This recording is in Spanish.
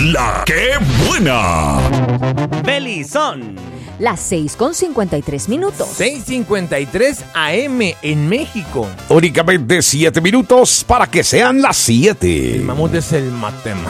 La que buena. Belizón. Las 6:53. 6:53 AM en México. Únicamente 7 minutos para que sean las 7. El mamut es el matemático.